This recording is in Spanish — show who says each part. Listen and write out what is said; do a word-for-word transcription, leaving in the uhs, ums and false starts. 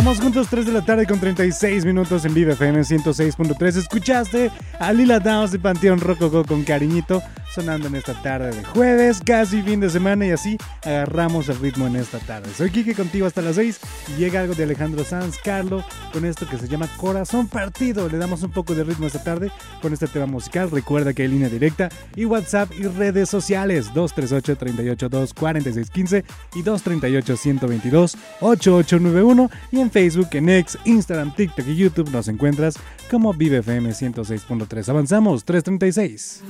Speaker 1: Vamos juntos, tres de la tarde con treinta y seis minutos en Vive F M ciento seis punto tres. Escuchaste a Lila Downs de Panteón Rococó con Cariñito, sonando en esta tarde de jueves, casi fin de semana, y así agarramos el ritmo en esta tarde. Soy Kike, contigo hasta las seis, y llega algo de Alejandro Sanz Carlo con esto que se llama Corazón Partido. Le damos un poco de ritmo esta tarde con este tema musical. Recuerda que hay línea directa y WhatsApp y redes sociales dos tres ocho, tres ocho dos, cuatro seis uno cinco y dos tres ocho, uno dos dos, ocho ocho nueve uno, y en Facebook, en X, Instagram, TikTok y YouTube nos encuentras como Vive F M ciento seis punto tres. Avanzamos, tres treinta y seis.